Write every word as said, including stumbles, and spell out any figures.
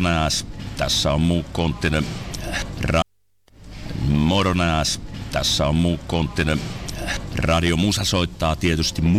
Moronääs, tässä on muu konttinen. Ra- Moronääs, tässä on muu konttinen. Radio Musa soittaa tietysti mu-